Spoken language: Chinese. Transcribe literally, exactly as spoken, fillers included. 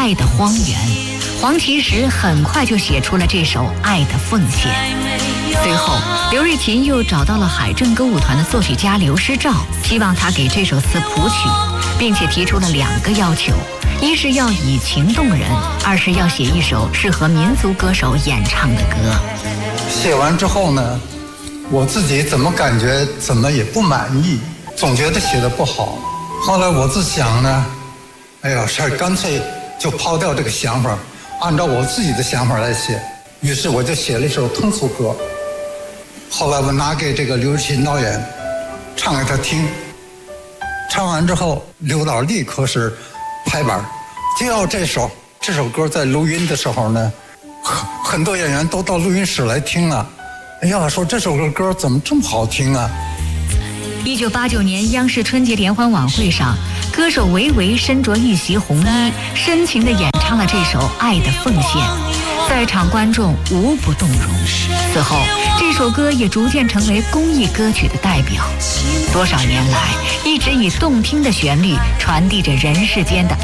爱的荒原。黄奇石很快就写出了这首《爱的奉献》。随后，刘瑞琴又找到了海政歌舞团的作曲家刘师照，希望他给这首词谱曲，并且提出了两个要求：一是要以情动人，二是要写一首适合民族歌手演唱的歌。 写完之后呢，我自己怎么感觉怎么也不满意，总觉得写得不好。后来我自想呢，哎呀，是干脆就抛掉这个想法，按照我自己的想法来写。于是我就写了一首通俗歌。后来我拿给这个刘瑞琴导演唱给他听，唱完之后，刘导立刻是拍板，就要这首这首歌在录音的时候呢，很很多演员都到录音室来听了。哎呀，说这首歌怎么这么好听啊！ 一九八九年央视春节联欢晚会上，歌手维维身着一袭红衣，深情地演唱了这首《爱的奉献》，在场观众无不动容。此后，这首歌也逐渐成为公益歌曲的代表。多少年来，一直以动听的旋律传递着人世间的